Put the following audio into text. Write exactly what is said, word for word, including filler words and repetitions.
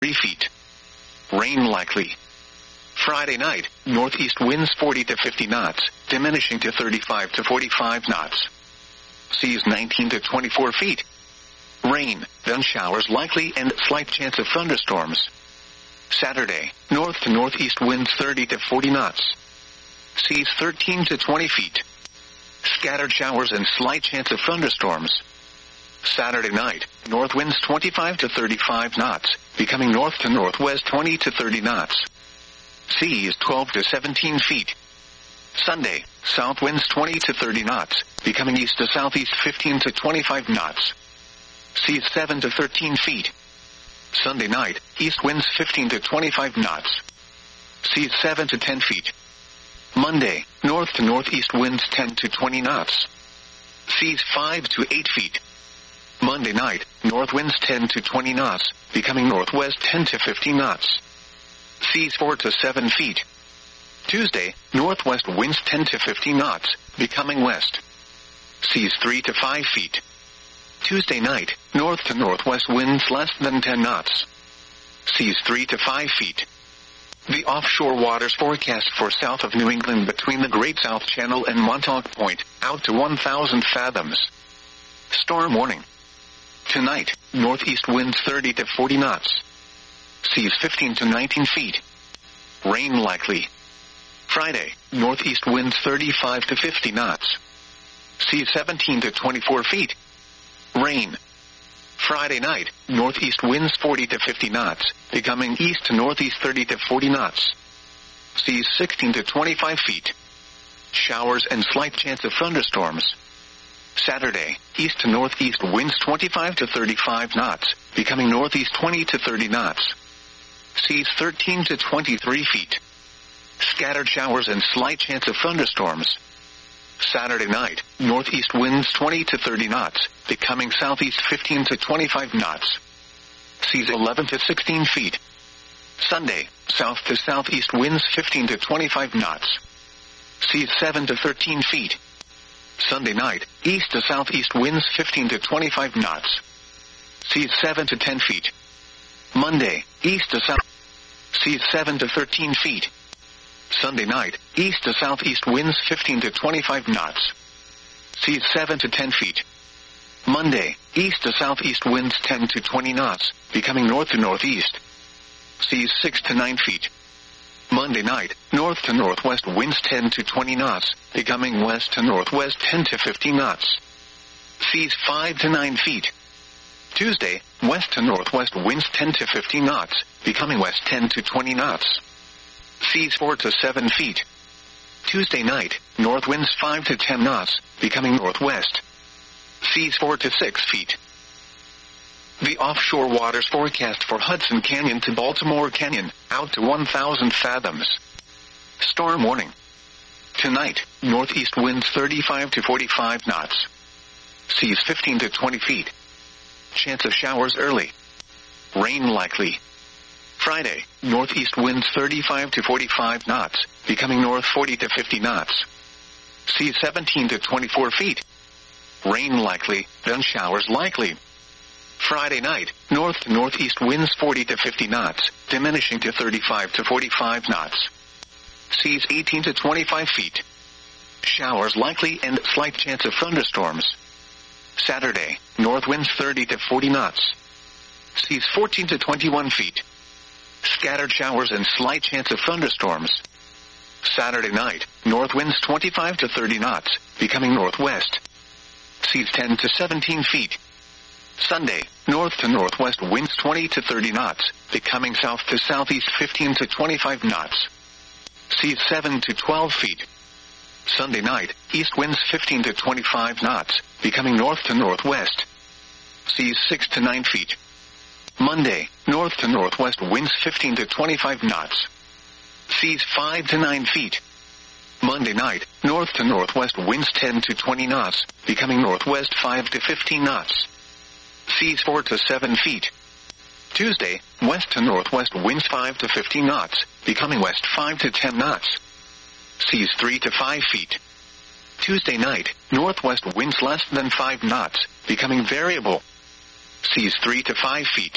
feet. Rain likely. Friday night, northeast winds forty to fifty knots, diminishing to thirty-five to forty-five knots. Seas nineteen to twenty-four feet. Rain, then showers likely and slight chance of thunderstorms. Saturday, north to northeast winds thirty to forty knots. Seas thirteen to twenty feet. Scattered showers and slight chance of thunderstorms. Saturday night, north winds twenty-five to thirty-five knots, becoming north to northwest twenty to thirty knots. Seas twelve to seventeen feet. Sunday, south winds twenty to thirty knots, becoming east to southeast fifteen to twenty-five knots. Seas seven to thirteen feet. Sunday night, east winds fifteen to twenty-five knots. Seas seven to ten feet. Monday, north to northeast winds ten to twenty knots. Seas five to eight feet. Monday night, north winds ten to twenty knots, becoming northwest ten to fifteen knots. Seas four to seven feet. Tuesday, northwest winds ten to fifteen knots, becoming west. Seas three to five feet. Tuesday night, north to northwest winds less than ten knots. Seas three to five feet. The offshore waters forecast for south of New England between the Great South Channel and Montauk Point, out to one thousand fathoms. Storm warning. Tonight, northeast winds thirty to forty knots. Seas fifteen to nineteen feet. Rain likely. Friday, northeast winds thirty-five to fifty knots. Seas seventeen to twenty-four feet. Rain. Friday night, northeast winds forty to fifty knots, becoming east to northeast thirty to forty knots. Seas sixteen to twenty-five feet. Showers and slight chance of thunderstorms. Saturday, east to northeast winds twenty-five to thirty-five knots, becoming northeast twenty to thirty knots. Seas thirteen to twenty-three feet. Scattered showers and slight chance of thunderstorms. Saturday night, northeast winds twenty to thirty knots, becoming southeast fifteen to twenty-five knots. Seas eleven to sixteen feet. Sunday, south to southeast winds fifteen to twenty-five knots. Seas seven to thirteen feet. Sunday night, east to southeast winds fifteen to twenty-five knots. Seas seven to ten feet. Monday, east to south. Seas seven to thirteen feet. Sunday night, east to southeast winds fifteen to twenty-five knots. Seas seven to ten feet. Monday, east to southeast winds ten to twenty knots, becoming north to northeast. Seas six to nine feet. Monday night, north to northwest winds ten to twenty knots, becoming west to northwest ten to fifteen knots. Seas five to nine feet. Tuesday, west to northwest winds ten to fifteen knots, becoming west ten to twenty knots. Seas four to seven feet. Tuesday night, north winds five to ten knots, becoming northwest. Seas four to six feet. The offshore waters forecast for Hudson Canyon to Baltimore Canyon, out to one thousand fathoms. Storm warning. Tonight, northeast winds thirty-five to forty-five knots. Seas fifteen to twenty feet. Chance of showers early. Rain likely. Friday, northeast winds thirty-five to forty-five knots, becoming north forty to fifty knots. Seas seventeen to twenty-four feet. Rain likely, then showers likely. Friday night, north to northeast winds forty to fifty knots, diminishing to thirty-five to forty-five knots. Seas eighteen to twenty-five feet. Showers likely and slight chance of thunderstorms. Saturday, north winds thirty to forty knots. Seas fourteen to twenty-one feet. Scattered showers and slight chance of thunderstorms. Saturday night, north winds twenty-five to thirty knots, becoming northwest. Seas ten to seventeen feet. Sunday, north to northwest winds twenty to thirty knots, becoming south to southeast fifteen to twenty-five knots. Seas seven to twelve feet. Sunday night, east winds fifteen to twenty-five knots, becoming north to northwest. Seas six to nine feet. Monday, north to northwest winds fifteen to twenty-five knots. Seas five to nine feet. Monday night, north to northwest winds ten to twenty knots, becoming northwest five to fifteen knots. Seas four to seven feet. Tuesday, west to northwest winds five to fifteen knots, becoming west five to ten knots. Seas three to five feet. Tuesday night, northwest winds less than five knots, becoming variable. Seas three to five feet.